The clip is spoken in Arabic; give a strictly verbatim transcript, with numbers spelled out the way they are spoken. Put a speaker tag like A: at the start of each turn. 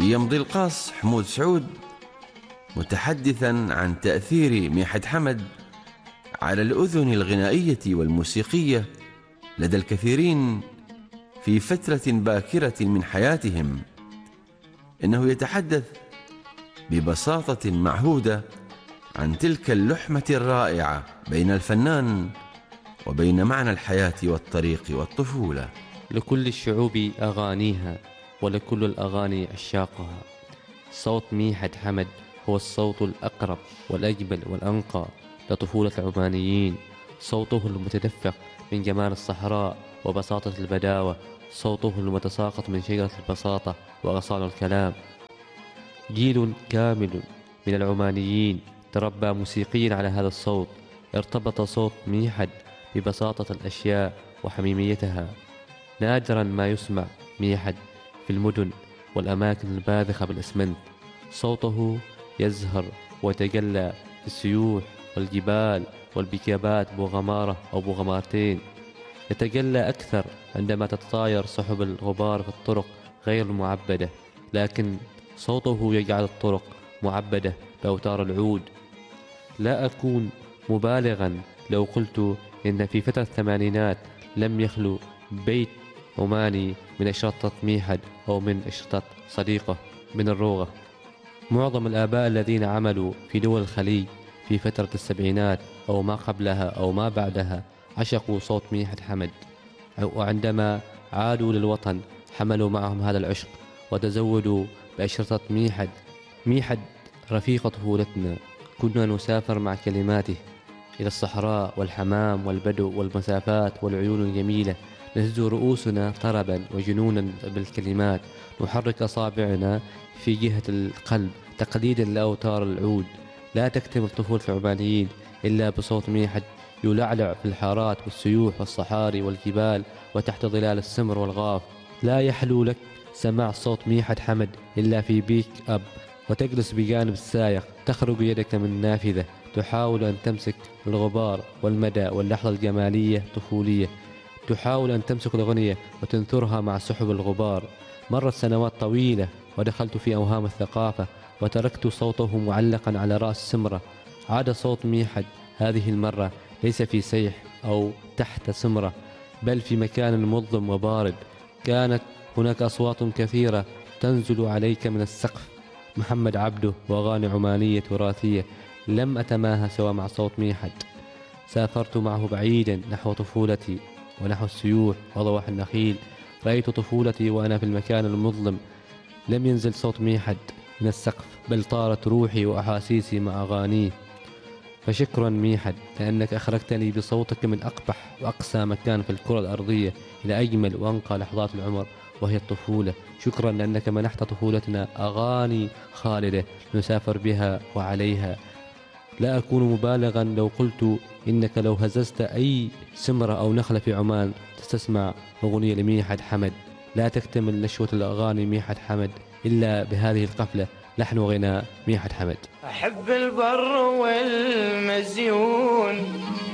A: يمضي القاص حمود سعود متحدثا عن تأثير ميحد حمد على الأذن الغنائية والموسيقية لدى الكثيرين في فترة باكرة من حياتهم، إنه يتحدث ببساطة معهودة عن تلك اللحمة الرائعة بين الفنان وبين معنى الحياة والطريق والطفولة.
B: لكل الشعوب أغانيها ولكل الأغاني عشاقها. صوت ميحد حمد هو الصوت الأقرب والأجمل والأنقى لطفولة العمانيين. صوته المتدفق من جمال الصحراء وبساطة البداوة، صوته المتساقط من شجرة البساطة وأغصان الكلام. جيل كامل من العمانيين تربى موسيقيا على هذا الصوت. ارتبط صوت ميحد ببساطة الأشياء وحميميتها. نادرا ما يسمع ميحد في المدن والأماكن الباذخة بالإسمنت. صوته يزهر ويتجلى في السيوح والجبال والبكابات بوغمارة أو بوغمارتين. يتجلى أكثر عندما تتطاير سحب الغبار في الطرق غير المعبدة، لكن صوته يجعل الطرق معبدة بأوتار العود. لا أكون مبالغا لو قلت إن في فترة الثمانينات لم يخلو بيت عماني من أشرطة ميحد أو من أشرطة صديقه من الروغة. معظم الآباء الذين عملوا في دول الخليج في فترة السبعينات أو ما قبلها أو ما بعدها عشقوا صوت ميحد حمد، وعندما عادوا للوطن حملوا معهم هذا العشق وتزودوا بأشرطة ميحد. ميحد رفيق طفولتنا، كنا نسافر مع كلماته إلى الصحراء والحمام والبدو والمسافات والعيون الجميلة، نهز رؤوسنا طربا وجنونا بالكلمات، نحرك أصابعنا في جهة القلب تقليدا لأوتار العود. لا تكتمل طفولة العمانيين إلا بصوت ميحد يلعلع في الحارات والسيوح والصحاري والجبال وتحت ظلال السمر والغاف. لا يحلو لك سماع صوت ميحد حمد إلا في بيك أب وتجلس بجانب السائق، تخرج يدك من النافذة تحاول أن تمسك الغبار والمدى واللحظة الجمالية طفولية، تحاول أن تمسك الأغنية وتنثرها مع سحب الغبار. مرت سنوات طويلة ودخلت في أوهام الثقافة وتركت صوته معلقا على رأس سمرة. عاد صوت ميحد هذه المرة ليس في سيح أو تحت سمرة، بل في مكان مظلم وبارد. كانت هناك أصوات كثيرة تنزل عليك من السقف، محمد عبده وأغاني عمانية تراثية. لم أتماهى سوى مع صوت ميحد. سافرت معه بعيدا نحو طفولتي ونحو السيوح وضواحي النخيل. رأيت طفولتي وأنا في المكان المظلم. لم ينزل صوت ميحد من السقف، بل طارت روحي وأحاسيسي مع أغانيه. فشكرا ميحد لأنك أخرجتني بصوتك من أقبح وأقسى مكان في الكرة الأرضية إلى أجمل وأنقى لحظات العمر وهي الطفولة. شكرا لأنك منحت طفولتنا أغاني خالدة نسافر بها وعليها. لا أكون مبالغا لو قلت إنك لو هززت أي سمرة أو نخلة في عمان تستسمع أغنية لميحد حمد. لا تكتمل نشوة الأغاني ميحد حمد إلا بهذه القفلة، لحن وغناء ميحد حمد.
C: أحب البر والمزيون